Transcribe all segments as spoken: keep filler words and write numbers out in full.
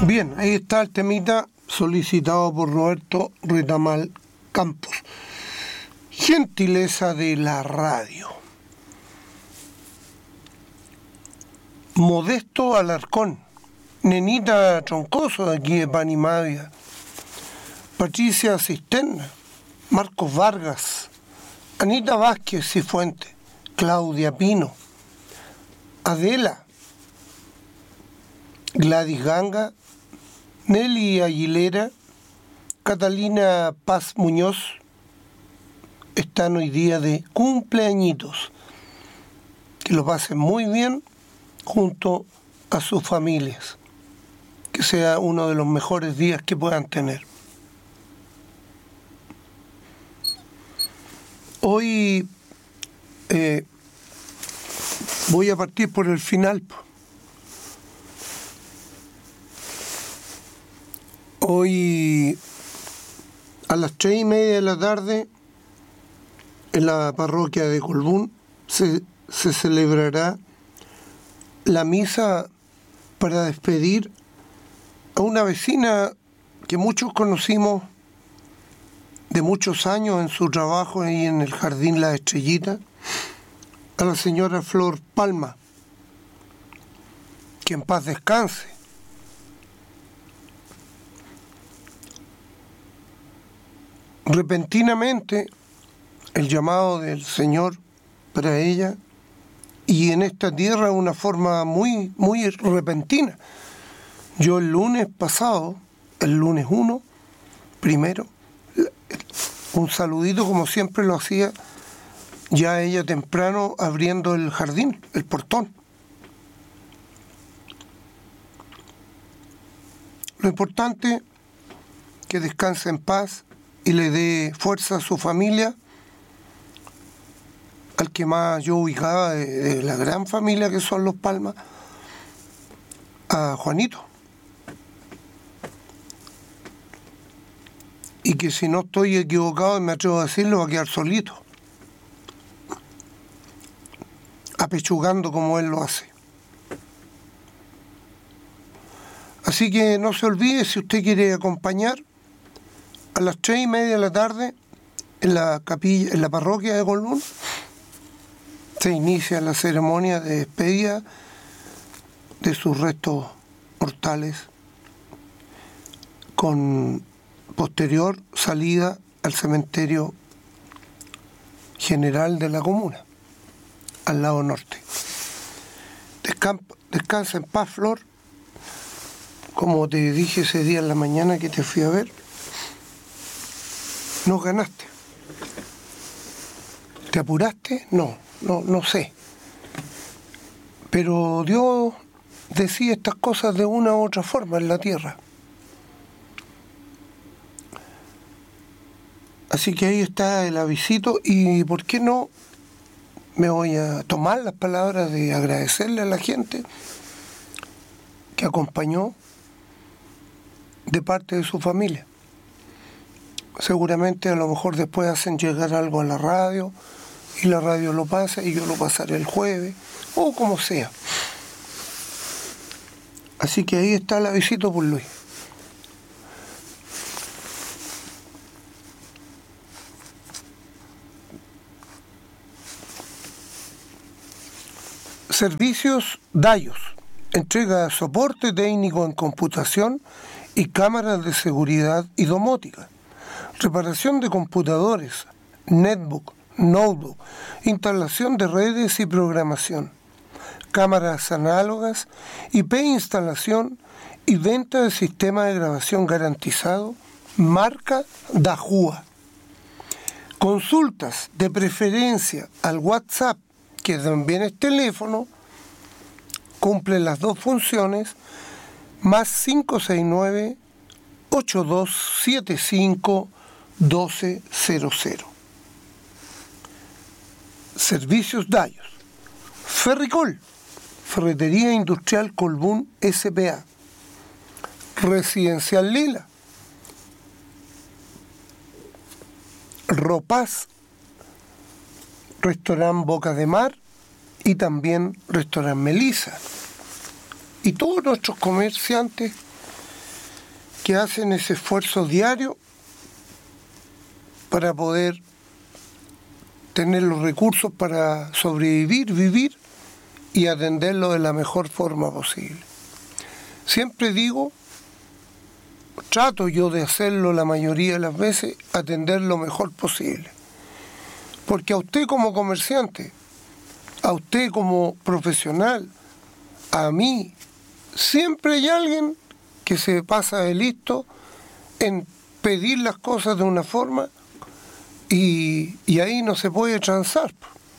Bien, ahí está el temita solicitado por Roberto Retamal Campos. Gentileza de la radio. Modesto Alarcón, Nenita Troncoso de aquí de Panimavia, Patricia Cisterna, Marcos Vargas, Anita Vázquez Cifuentes, Claudia Pino, Adela, Gladys Ganga, Nelly Aguilera, Catalina Paz Muñoz, están hoy día de cumpleañitos. Que lo pasen muy bien junto a sus familias. Que sea uno de los mejores días que puedan tener. Hoy eh, voy a partir por el final. Hoy a las tres y media de la tarde en la parroquia de Colbún se, se celebrará la misa para despedir a una vecina que muchos conocimos de muchos años en su trabajo ahí en el Jardín La Estrellita, a la señora Flor Palma, que en paz descanse. Repentinamente, el llamado del Señor para ella, y en esta tierra de una forma muy, muy repentina. Yo el lunes pasado, el lunes uno, primero, un saludito como siempre lo hacía, ya ella temprano abriendo el jardín, el portón. Lo importante, que descanse en paz y le dé fuerza a su familia, al que más yo ubicaba de, de la gran familia que son los Palmas, a Juanito. Y que si no estoy equivocado, y me atrevo a decirlo, va a quedar solito, apechugando como él lo hace. Así que no se olvide, si usted quiere acompañar, a las tres y media de la tarde en la capilla, en la parroquia de Colbún, se inicia la ceremonia de despedida de sus restos mortales, con posterior salida al cementerio general de la comuna, al lado norte. Descansa, descansa en paz, Flor. Como te dije ese día en la mañana que te fui a ver, no ganaste. ¿Te apuraste? No, no, no sé. Pero Dios decide estas cosas de una u otra forma en la tierra. Así que ahí está el avisito, y ¿por qué no? Me voy a tomar las palabras de agradecerle a la gente que acompañó de parte de su familia. Seguramente a lo mejor después hacen llegar algo a la radio y la radio lo pasa y yo lo pasaré el jueves o como sea. Así que ahí está el avisito por Luis. Servicios Dayos. Entrega soporte técnico en computación y cámaras de seguridad y domótica. Reparación de computadores, netbook, notebook, instalación de redes y programación, cámaras análogas, I P instalación y venta de sistema de grabación garantizado, marca Dahua. Consultas de preferencia al WhatsApp, que también es teléfono, cumple las dos funciones, más cinco seis nueve, ocho dos siete cinco, uno dos cero cero. Servicios Dayos. Ferricol, Ferretería Industrial Colbún S P A. Residencial Lila. Ropaz, Restaurant Boca de Mar y también Restaurant Melisa. Y todos nuestros comerciantes que hacen ese esfuerzo diario para poder tener los recursos para sobrevivir, vivir y atenderlo de la mejor forma posible. Siempre digo, trato yo de hacerlo la mayoría de las veces, atender lo mejor posible. Porque a usted como comerciante, a usted como profesional, a mí, siempre hay alguien que se pasa de listo en pedir las cosas de una forma y, y ahí no se puede transar.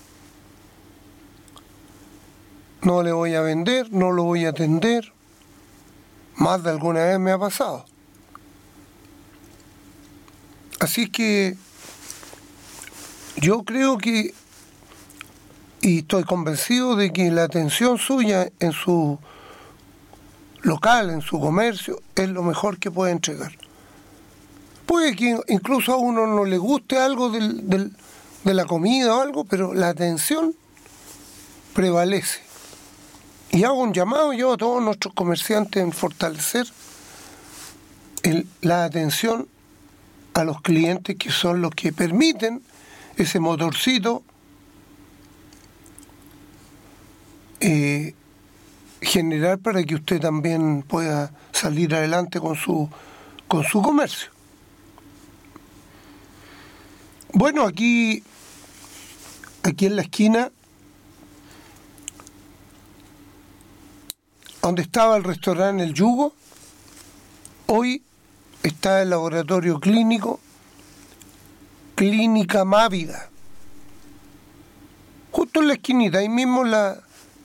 No le voy a vender, no lo voy a atender. Más de alguna vez me ha pasado. Así que yo creo que, y estoy convencido de que la atención suya en su local, en su comercio, es lo mejor que puede entregar. Puede que incluso a uno no le guste algo del, del, de la comida o algo, pero la atención prevalece. Y hago un llamado yo a todos nuestros comerciantes en fortalecer el, la atención a los clientes, que son los que permiten ese motorcito eh, generar para que usted también pueda salir adelante con su, con su comercio. Bueno, aquí, aquí en la esquina, donde estaba el restaurante El Yugo, hoy está el laboratorio clínico Clínica Mávida. Justo en la esquinita, ahí mismo la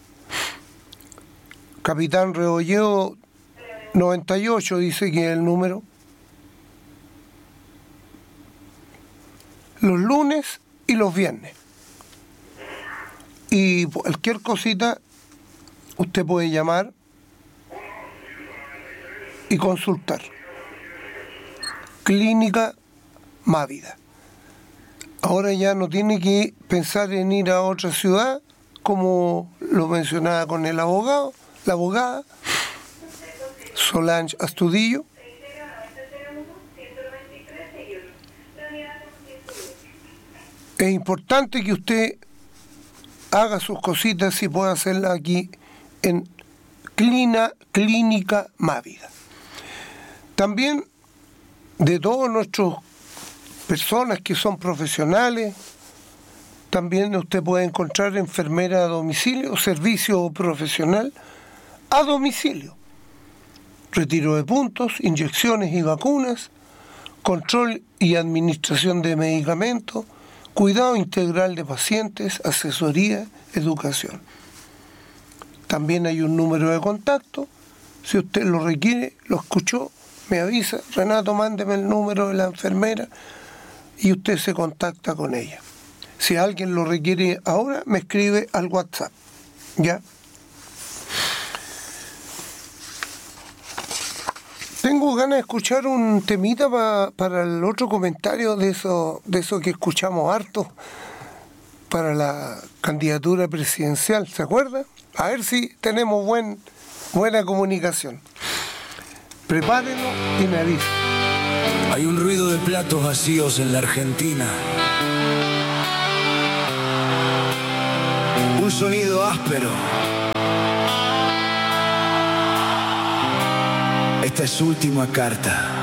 Capitán Rebolledo noventa y ocho dice que es el número. Los lunes y los viernes. Y cualquier cosita usted puede llamar y consultar. Clínica Mávida. Ahora ya no tiene que pensar en ir a otra ciudad, como lo mencionaba con el abogado, la abogada Solange Astudillo. Es importante que usted haga sus cositas y pueda hacerlas aquí en Clina, Clínica Mávida. También de todas nuestras personas que son profesionales, también usted puede encontrar enfermera a domicilio, servicio profesional a domicilio, retiro de puntos, inyecciones y vacunas, control y administración de medicamentos, cuidado integral de pacientes, asesoría, educación. También hay un número de contacto, si usted lo requiere, lo escuchó, me avisa, Renato, mándeme el número de la enfermera y usted se contacta con ella. Si alguien lo requiere ahora, me escribe al WhatsApp, ¿ya? Tengo ganas de escuchar un temita pa, para el otro comentario de eso, de eso que escuchamos harto para la candidatura presidencial, ¿se acuerda? A ver si tenemos buen, buena comunicación. Prepárenlo y me avisen. Hay un ruido de platos vacíos en la Argentina. Un sonido áspero. Esta es su última carta.